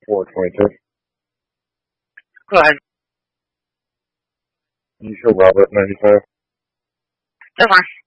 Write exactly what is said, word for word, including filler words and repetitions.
four twenty-two. Go ahead. You show Robert ninety-five. That's fine.